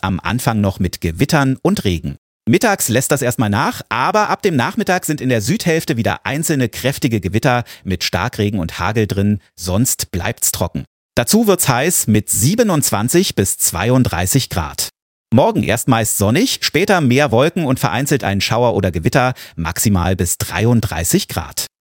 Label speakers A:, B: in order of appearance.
A: am Anfang noch mit Gewittern und Regen. Mittags lässt das erstmal nach, aber ab dem Nachmittag sind in der Südhälfte wieder einzelne kräftige Gewitter mit Starkregen und Hagel drin, sonst bleibt's trocken. Dazu wird's heiß mit 27 bis 32 Grad. Morgen erst meist sonnig, später mehr Wolken und vereinzelt ein Schauer oder Gewitter, maximal bis 33 Grad.